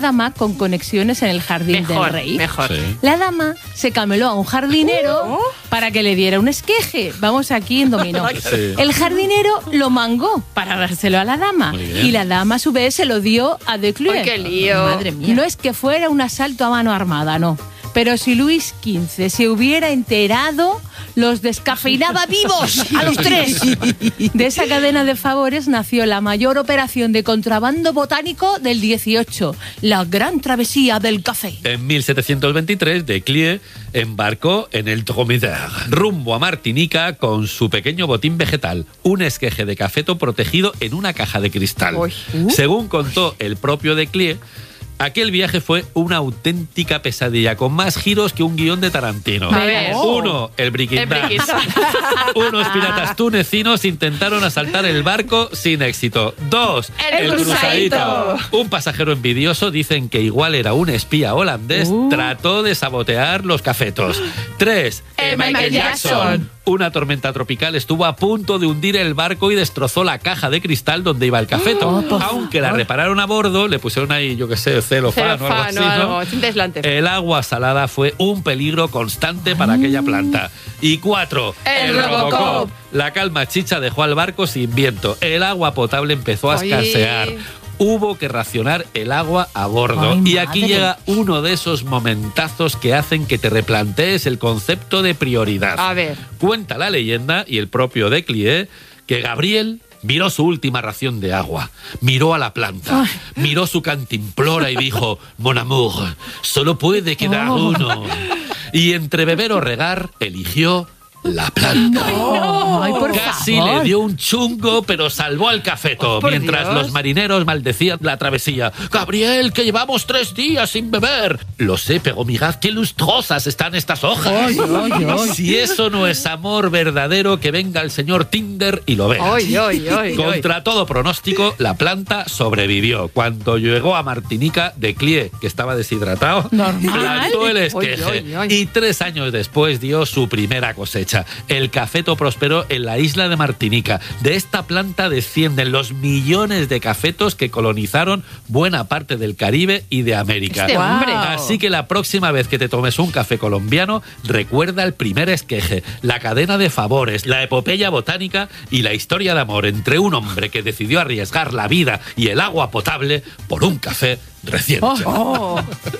dama con conexiones en el jardín del rey. Mejor. Sí. La dama se cameló a un jardinero para que le diera un esqueje. Vamos aquí en dominó. Sí. El jardinero lo mangó para dárselo a la dama. Muy bien. Y la dama a su vez se lo dio a Declieu. ¡Ay, qué lío! Madre mía. No es que fuera un asalto a mano armada, no. Pero si Luis XV se hubiera enterado, los descafeinaba vivos a los tres. De esa cadena de favores nació la mayor operación de contrabando botánico del 18, la Gran Travesía del Café. En 1723, Declieu embarcó en el Dromedar, rumbo a Martinica con su pequeño botín vegetal, un esqueje de cafeto protegido en una caja de cristal. Uy. Según contó el propio Declieu, aquel viaje fue una auténtica pesadilla, con más giros que un guión de Tarantino. A ver. Uno, el Breaking Bad. Unos piratas tunecinos intentaron asaltar el barco sin éxito. 2, El cruzadito. Un pasajero envidioso, dicen que igual era un espía holandés, trató de sabotear los cafetos. 3, El Michael Jackson. Una tormenta tropical estuvo a punto de hundir el barco y destrozó la caja de cristal donde iba el cafeto. Aunque la repararon a bordo, le pusieron ahí, yo qué sé, celofán o algo así, ¿no? Cinta aislante. El agua salada fue un peligro constante para aquella planta. Y 4, El Robocop. La calma chicha dejó al barco sin viento. El agua potable empezó a escasear. Hubo que racionar el agua a bordo. Ay, y aquí madre. llega uno de esos momentazos que hacen que te replantees el concepto de prioridad. A ver. Cuenta la leyenda, y el propio Declieu, que Gabriel miró su última ración de agua, miró a la planta, miró su cantimplora y dijo: Mon amour, solo puede quedar uno. Y entre beber o regar, eligió la planta. Ay, por Casi favor. le dio un chungo, pero salvó al cafeto, Por mientras Dios. los marineros maldecían la travesía. Gabriel, que llevamos 3 días sin beber. Lo sé, pero mirad qué lustrosas están estas hojas. Si eso no es amor verdadero, que venga el señor Tinder y lo vea. Contra todo pronóstico, la planta sobrevivió. Cuando llegó a Martinica, Declieu, que estaba deshidratado, Normal. plantó el esqueje. Y 3 años después dio su primera cosecha. El cafeto prosperó en la isla de Martinica. De esta planta descienden los millones de cafetos que colonizaron buena parte del Caribe y de América. Este hombre. Así que la próxima vez que te tomes un café colombiano, recuerda el primer esqueje, la cadena de favores, la epopeya botánica y la historia de amor entre un hombre que decidió arriesgar la vida y el agua potable por un café recién hecho.